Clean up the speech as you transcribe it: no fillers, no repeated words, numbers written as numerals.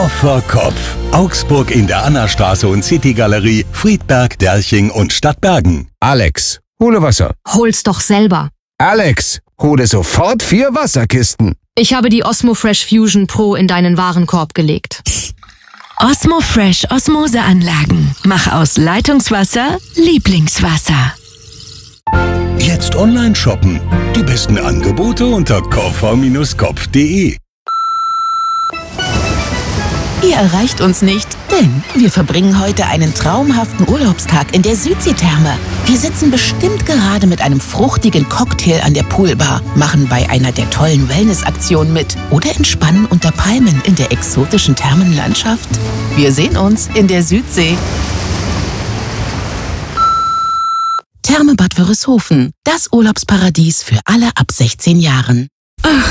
Kofferkopf. Augsburg in der Annastraße und City-Galerie, Friedberg, Derching und Stadtbergen. Alex, hole Wasser. Hol's doch selber. Alex, hole sofort 4 Wasserkisten. Ich habe die Osmo Fresh Fusion Pro in deinen Warenkorb gelegt. Osmo Fresh Osmoseanlagen. Mach aus Leitungswasser Lieblingswasser. Jetzt online shoppen. Die besten Angebote unter koffer-kopf.de. Ihr erreicht uns nicht, denn wir verbringen heute einen traumhaften Urlaubstag in der Südseetherme. Wir sitzen bestimmt gerade mit einem fruchtigen Cocktail an der Poolbar, machen bei einer der tollen Wellnessaktionen mit oder entspannen unter Palmen in der exotischen Thermenlandschaft. Wir sehen uns in der Südsee. Therme Bad Wörishofen, das Urlaubsparadies für alle ab 16 Jahren. Ach,